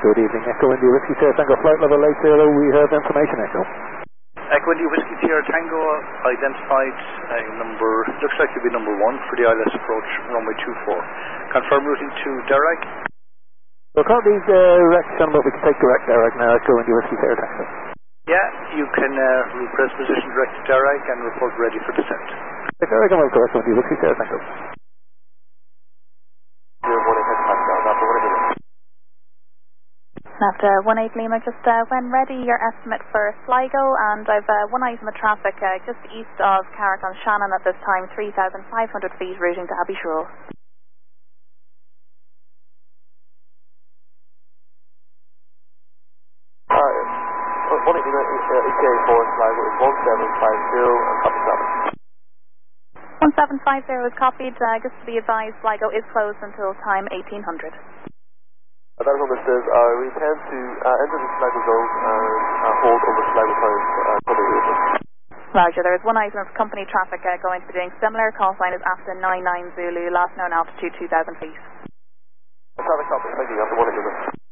Good evening, Echo India Whiskey Sierra Tango, flight level 80, we have information, Echo. Echo India Whiskey Sierra Tango identified looks like to be number 1 for the ILS approach, runway 24. Confirm routing to Derek. Well, can't be direct, but we can take direct Derek now, Echo India Whiskey Sierra Tango. Yeah, you can repress position direct to Derek and report ready for descent. Derek and welcome, Echo India Whiskey Sierra Tango. After 18 Lima, just when ready, your estimate for Sligo, and I've one eye on the traffic just east of Carrick on Shannon at this time, 3,500 feet, routing to Abbey Shore. Alright, 18 Lima, ETA 4 Sligo is 1750 and copy traffic. 1750 is copied, just to be advised, Sligo is closed until time 1800. That is understood. We intend to enter the Sligo zone and hold over Sligo time for the evening. Roger, there is one item of company traffic going to be doing similar. Call sign is after 99 Zulu, last known altitude 2,000 feet. Traffic copy, thank you, after 18 Lima.